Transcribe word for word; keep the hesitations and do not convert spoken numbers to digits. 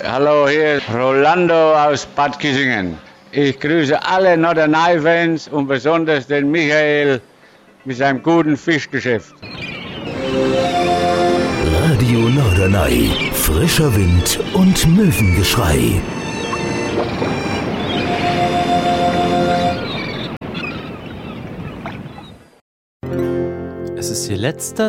Hallo, hier ist Rolando aus Bad Kissingen. Ich grüße alle Norderney-Fans und besonders den Michael mit seinem guten Fischgeschäft. Radio Norderney, frischer Wind und Möwengeschrei. Es ist ihr letzter